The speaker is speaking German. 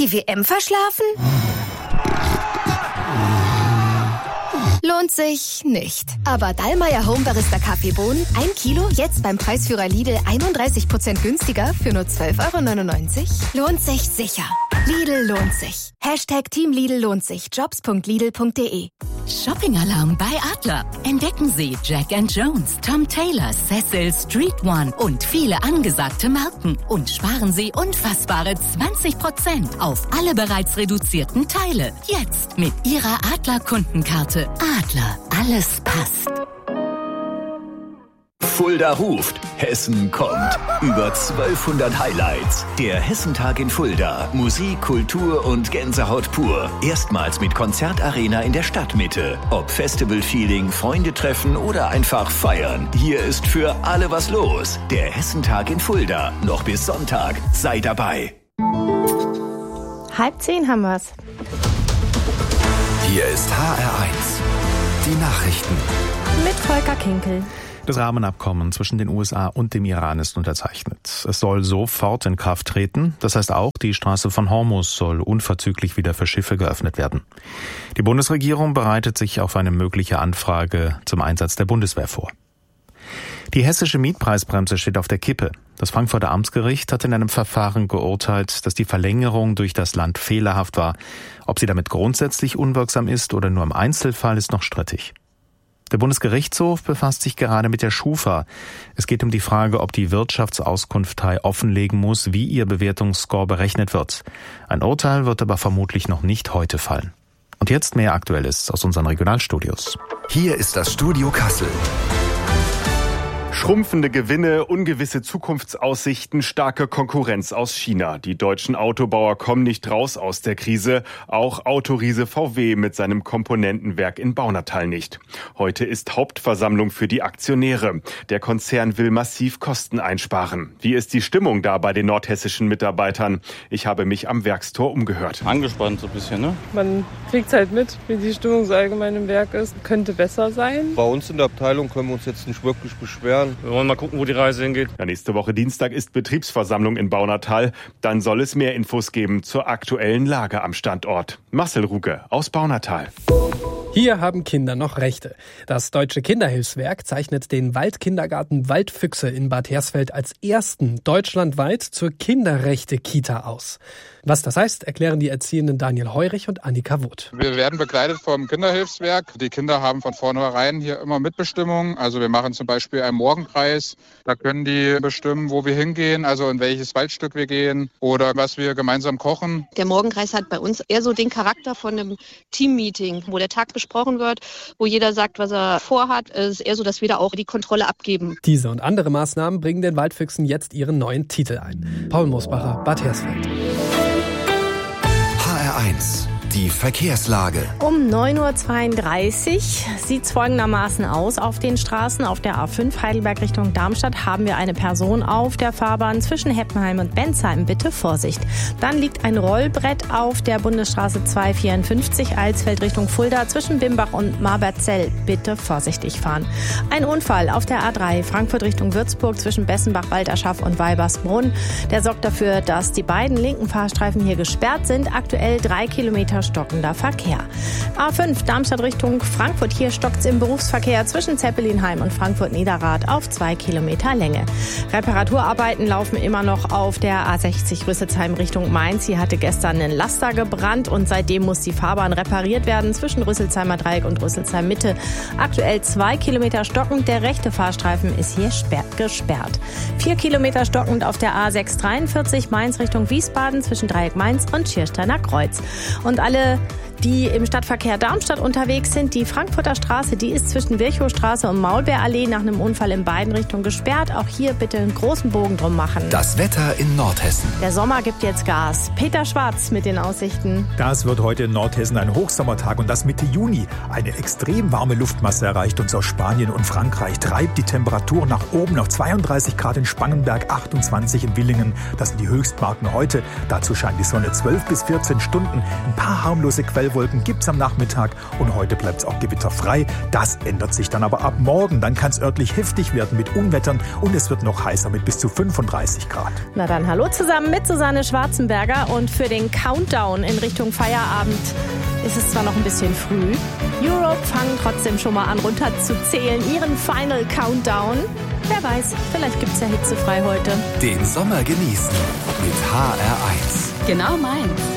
Die WM verschlafen? Lohnt sich nicht. Aber Dallmayr Home Barista Kaffeebohnen, 1 Kilo, jetzt beim Preisführer Lidl 31% günstiger für nur 12,99 €? Lohnt sich sicher. Lidl lohnt sich. Team Lidl lohnt sich. Jobs.lidl.de. Shopping-Alarm bei Adler. Entdecken Sie Jack & Jones, Tom Taylor, Cecil, Street One und viele angesagte Marken. Und sparen Sie unfassbare 20% auf alle bereits reduzierten Teile. Jetzt mit Ihrer Adler-Kundenkarte. Adler, alles passt. Fulda ruft, Hessen kommt. Über 1200 Highlights. Der Hessentag in Fulda. Musik, Kultur und Gänsehaut pur. Erstmals mit Konzertarena in der Stadtmitte. Ob Festival-Feeling, Freunde treffen oder einfach feiern. Hier ist für alle was los. Der Hessentag in Fulda. Noch bis Sonntag. Sei dabei. 9:30 haben wir's. Hier ist HR1. Die Nachrichten. Mit Volker Kinkel. Das Rahmenabkommen zwischen den USA und dem Iran ist unterzeichnet. Es soll sofort in Kraft treten. Das heißt auch, die Straße von Hormuz soll unverzüglich wieder für Schiffe geöffnet werden. Die Bundesregierung bereitet sich auf eine mögliche Anfrage zum Einsatz der Bundeswehr vor. Die hessische Mietpreisbremse steht auf der Kippe. Das Frankfurter Amtsgericht hat in einem Verfahren geurteilt, dass die Verlängerung durch das Land fehlerhaft war. Ob sie damit grundsätzlich unwirksam ist oder nur im Einzelfall, ist noch strittig. Der Bundesgerichtshof befasst sich gerade mit der Schufa. Es geht um die Frage, ob die Wirtschaftsauskunftei offenlegen muss, wie ihr Bewertungsscore berechnet wird. Ein Urteil wird aber vermutlich noch nicht heute fallen. Und jetzt mehr Aktuelles aus unseren Regionalstudios. Hier ist das Studio Kassel. Schrumpfende Gewinne, ungewisse Zukunftsaussichten, starke Konkurrenz aus China. Die deutschen Autobauer kommen nicht raus aus der Krise. Auch Autoriese VW mit seinem Komponentenwerk in Baunatal nicht. Heute ist Hauptversammlung für die Aktionäre. Der Konzern will massiv Kosten einsparen. Wie ist die Stimmung da bei den nordhessischen Mitarbeitern? Ich habe mich am Werkstor umgehört. Angespannt so ein bisschen, ne? Man kriegt halt mit, wie die Stimmung so allgemein im Werk ist. Könnte besser sein. Bei uns in der Abteilung können wir uns jetzt nicht wirklich beschweren. Wir wollen mal gucken, wo die Reise hingeht. Ja, nächste Woche Dienstag ist Betriebsversammlung in Baunatal. Dann soll es mehr Infos geben zur aktuellen Lage am Standort. Marcel Ruge aus Baunatal. Hier haben Kinder noch Rechte. Das Deutsche Kinderhilfswerk zeichnet den Waldkindergarten Waldfüchse in Bad Hersfeld als ersten deutschlandweit zur Kinderrechte-Kita aus. Was das heißt, erklären die Erziehenden Daniel Heurich und Annika Woth. Wir werden begleitet vom Kinderhilfswerk. Die Kinder haben von vornherein hier immer Mitbestimmung. Also wir machen zum Beispiel einen Morgenkreis. Da können die bestimmen, wo wir hingehen, also in welches Waldstück wir gehen oder was wir gemeinsam kochen. Der Morgenkreis hat bei uns eher so den Charakter von einem Teammeeting, wo der Tag besprochen wird, wo jeder sagt, was er vorhat. Es ist eher so, dass wir da auch die Kontrolle abgeben. Diese und andere Maßnahmen bringen den Waldfüchsen jetzt ihren neuen Titel ein. Paul Mosbacher, Bad Hersfeld. HR1, die Verkehrslage. Um 9:32 Uhr sieht es folgendermaßen aus. Auf den Straßen auf der A5 Heidelberg Richtung Darmstadt haben wir eine Person auf der Fahrbahn zwischen Heppenheim und Bensheim. Bitte Vorsicht. Dann liegt ein Rollbrett auf der Bundesstraße 254 Alsfeld Richtung Fulda zwischen Bimbach und Marberzell. Bitte vorsichtig fahren. Ein Unfall auf der A3 Frankfurt Richtung Würzburg zwischen Bessenbach, Walderschaff und Weibersbrunn. Der sorgt dafür, dass die beiden linken Fahrstreifen hier gesperrt sind. Aktuell 3 Kilometer stockender Verkehr. A5 Darmstadt Richtung Frankfurt. Hier stockt's im Berufsverkehr zwischen Zeppelinheim und Frankfurt-Niederrad auf 2 Kilometer Länge. Reparaturarbeiten laufen immer noch auf der A60 Rüsselsheim Richtung Mainz. Hier hatte gestern ein Laster gebrannt und seitdem muss die Fahrbahn repariert werden zwischen Rüsselsheimer Dreieck und Rüsselsheim Mitte. Aktuell 2 Kilometer stockend. Der rechte Fahrstreifen ist hier gesperrt. 4 Kilometer stockend auf der A643 Mainz Richtung Wiesbaden zwischen Dreieck Mainz und Schiersteiner Kreuz. Und alle, die im Stadtverkehr Darmstadt unterwegs sind, die Frankfurter Straße, die ist zwischen Virchowstraße und Maulbeerallee nach einem Unfall in beiden Richtungen gesperrt. Auch hier bitte einen großen Bogen drum machen. Das Wetter in Nordhessen. Der Sommer gibt jetzt Gas. Peter Schwarz mit den Aussichten. Das wird heute in Nordhessen ein Hochsommertag und das Mitte Juni. Eine extrem warme Luftmasse erreicht uns aus Spanien und Frankreich, treibt die Temperatur nach oben auf 32 Grad in Spangenberg, 28 in Villingen. Das sind die Höchstmarken heute. Dazu scheint die Sonne 12 bis 14 Stunden. Ein paar harmlose Quellwolken Einige Wolken gibt's am Nachmittag und heute bleibt's auch gewitterfrei. Das ändert sich dann aber ab morgen. Dann kann es örtlich heftig werden mit Unwettern und es wird noch heißer mit bis zu 35 Grad. Na dann hallo zusammen mit Susanne Schwarzenberger und für den Countdown in Richtung Feierabend ist es zwar noch ein bisschen früh. Europe fangen trotzdem schon mal an runterzuzählen, ihren Final Countdown. Wer weiß, vielleicht gibt's ja hitzefrei heute. Den Sommer genießen mit HR1. Genau meins.